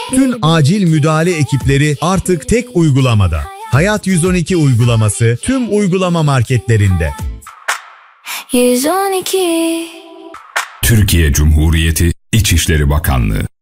Tüm acil müdahale ekipleri artık tek uygulamada. Hayat 112 uygulaması tüm uygulama marketlerinde. 112 Türkiye Cumhuriyeti İçişleri Bakanlığı